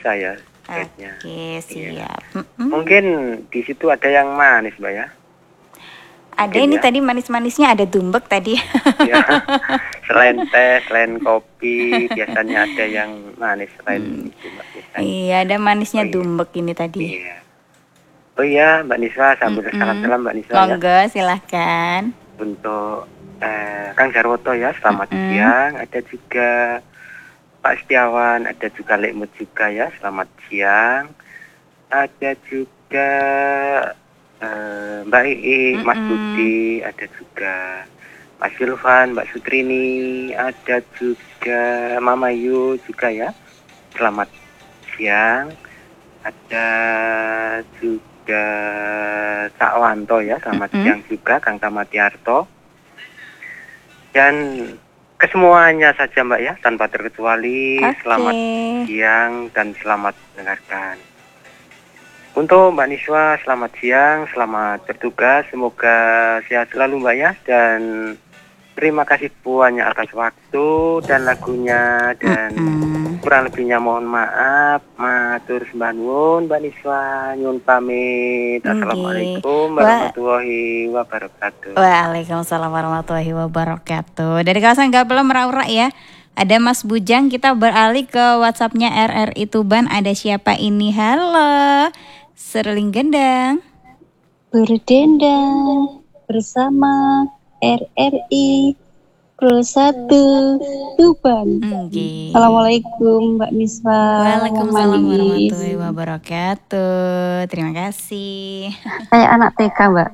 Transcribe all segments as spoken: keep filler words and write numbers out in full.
bisa ya kayaknya. Oke, Iya. siap. Mm-mm. Mungkin di situ ada yang manis, Mbak ya. Ada Mungkin ini ya. tadi manis-manisnya, ada dumbek tadi. Ya. Selain teh, selain kopi, biasanya ada yang manis Hmm. selain itu, Mbak Nisa. Iya, ada manisnya Oh iya. dumbek ini tadi. Iya. Oh iya, Mbak Nisa, sambil Mm-mm. salam-salam Mbak Nisa ya. Monggo, silahkan. Untuk eh, Kang Jarwoto ya, selamat Mm-mm. siang. Ada juga Pak Setiawan, ada juga Lekmut juga ya, selamat siang. Ada juga eh, Mbak Ii, Mas Mm-mm. Budi, ada juga Mas Yulfan, Mbak Sutrini, ada juga Mama Yu juga ya, selamat siang. Ada juga Kak Wanto ya, selamat Mm-mm. siang juga, Kang Tamatiarto. Dan kesemuanya saja Mbak ya, tanpa terkecuali, Oke. selamat siang dan selamat mendengarkan. Untuk Mbak Niswa, selamat siang, selamat bertugas, semoga sehat selalu Mbak ya, dan terima kasih banyak atas waktu dan lagunya, dan Mm-mm. kurang lebihnya mohon maaf. Matur sembah nuwun Mbak Niswa, nyun pamit. Nggih. Assalamualaikum Wa- warahmatullahi wabarakatuh. Waalaikumsalam warahmatullahi wabarakatuh. Dari kawasan Gapela Meraura ya. Ada Mas Bujang, kita beralih ke WhatsApp-nya R R I Tuban. Ada siapa ini? Halo. Seruling gendang. Berdendang bersama R R I Pro satu Tuban. Nggih. Assalamualaikum Mbak Niswa. Waalaikumsalam Manis. warahmatullahi wabarakatuh. Terima kasih. Kayak anak T K Mbak.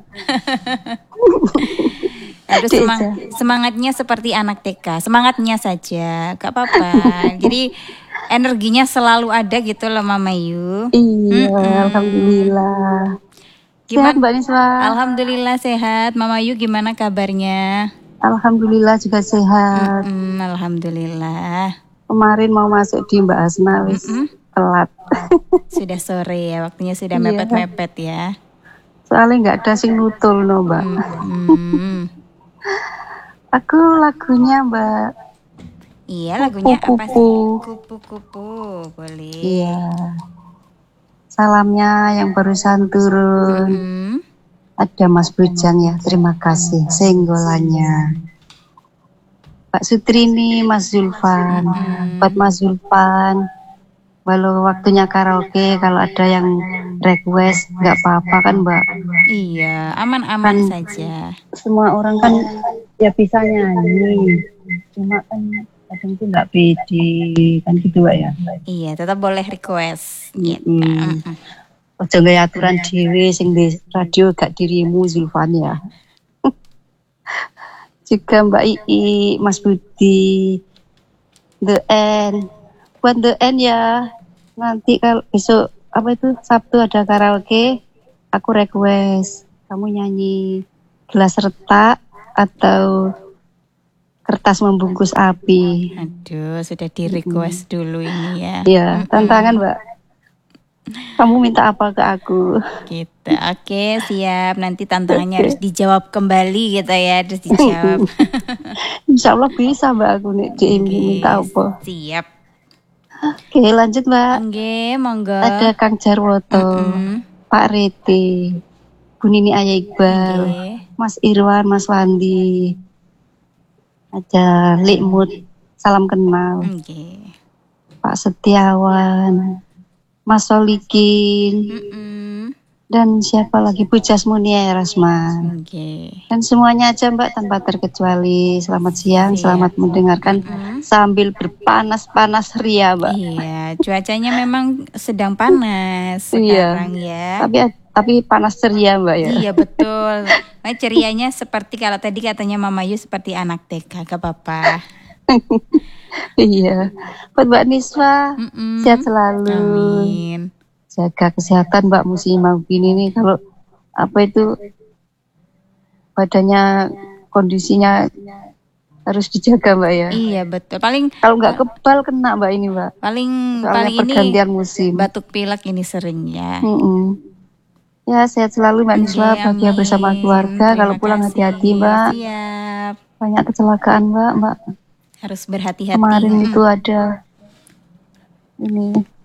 Aduh, Dek, semang- Jah. semangatnya seperti anak T K. Semangatnya saja, gak apa-apa. Jadi energinya selalu ada gitu loh Mama Yu. Iya, Mm-mm. alhamdulillah. Sehat Gimana? Mbak Niswa. Alhamdulillah sehat. Mama Yu gimana kabarnya? Alhamdulillah juga sehat. Mm, alhamdulillah. Kemarin mau masuk di Mbak Asna wis Mm-mm. telat. Sudah sore ya, waktunya sudah Iya. mepet-mepet ya. Soalnya nggak ada sing nutul no Mbak. Mm-mm. Aku lagunya Mbak. Iya, lagunya apa sih? Kupu-kupu. Kupu-kupu, boleh. Iya. Salamnya yang barusan turun. Mm. Ada Mas Bujang ya, terima kasih. Senggolannya. Pak Sutrini, Mas Zulfan. Mm. Buat Mas Zulfan, walau waktunya karaoke, kalau ada yang request, nggak apa-apa kan Mbak. Iya, aman-aman Kan- saja. Semua orang kan ya bisa nyanyi. Cuma kan kadang tuh nggak pede, kan gitu Mbak ya. Iya, tetap boleh request. Gitu. Mm-mm. Mm-mm. Ojo gawe aturan dhewe sing di radio gak dirimu Zulfan ya. Juga Mbak Ii, Mas Budi, The End. Buat The End ya. Nanti kalau besok apa itu Sabtu ada karaoke, aku request kamu nyanyi gelas retak atau kertas membungkus api. Aduh, sudah di request dulu ini ya. Ya, tantangan Mbak. Kamu minta apa ke aku? Gitu. Oke, siap. Nanti tantangannya harus dijawab kembali gitu ya, harus dijawab. Insya Allah bisa Mbak aku nih D M minta apa. Siap. Oke lanjut Mbak. Oke, monggo. Ada Kang Jarwoto, Mm-mm. Pak Rete, Bu Nini Ayah Iqbal, Oke. Mas Irwan, Mas Wandi, ada Likmut, salam kenal, Oke. Pak Setiawan, Mas Solikin, Mm-mm. dan siapa lagi Bu Jasmunia Rasman. Oke. Dan semuanya aja Mbak tanpa terkecuali. Selamat siang, Siap. selamat mendengarkan Mm-mm. sambil berpanas-panas ria Mbak. Iya, cuacanya memang sedang panas Iya. sekarang ya. Tapi tapi panas ceria Mbak ya. Iya betul. Nah, cerianya seperti kalau tadi katanya Mama Yu seperti anak T K, gak apa-apa. Iya. Buat Mbak Niswa, Mm-mm. sehat selalu. Amin. Jaga kesehatan Mbak musimah begini nih, kalau apa itu badannya kondisinya harus dijaga Mbak ya. Iya betul. Paling Kalau nggak kebal kena Mbak ini Mbak. paling Soalnya paling ini pergantian musim. batuk pilek ini sering ya. Mm-mm. Ya sehat selalu Mbak Niswa, Oke, bahagia amin. bersama keluarga. Terima Kalau pulang kasih. hati-hati Mbak. Siap. Banyak kecelakaan Mbak. Mbak Harus berhati-hati. kemarin Mm. itu ada ini